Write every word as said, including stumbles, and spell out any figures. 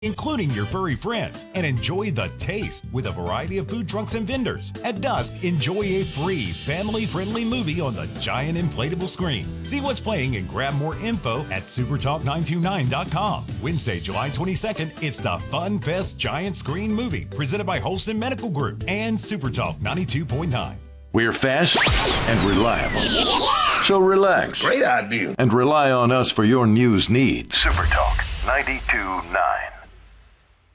including your furry friends, and enjoy the taste with a variety of food trucks and vendors. At dusk, enjoy a free, family-friendly movie on the giant inflatable screen. See what's playing and grab more info at super talk nine two nine dot com. Wednesday, July twenty-second, it's the Fun Fest Giant Screen Movie, presented by Holston Medical Group and Supertalk ninety-two point nine. We're fast and reliable. So relax. Great idea. And rely on us for your news needs. Supertalk ninety-two point nine.